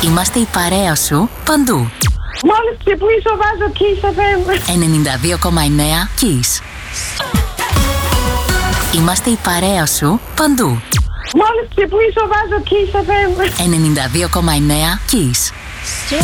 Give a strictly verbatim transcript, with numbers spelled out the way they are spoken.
Είμαστε η παρέα σου παντού. Μόλις ξυπνήσω βάζω Kiss εφ εμ. ενενήντα δύο κόμμα εννέα Kiss. Είμαστε η παρέα σου παντού. Μόλις ξυπνήσω βάζω Kiss εφ εμ. ενενήντα δύο κόμμα εννέα Kiss.